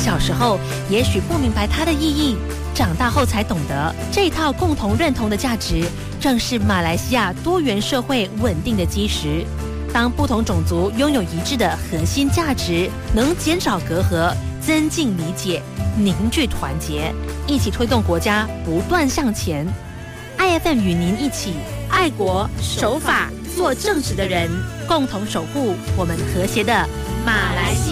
小时候也许不明白它的意义，长大后才懂得，这套共同认同的价值，正是马来西亚多元社会稳定的基石。当不同种族拥有一致的核心价值，能减少隔阂，增进理解，凝聚团结，一起推动国家不断向前。IFM 与您一起爱国守法，做正直的人，共同守护我们和谐的马来西亚。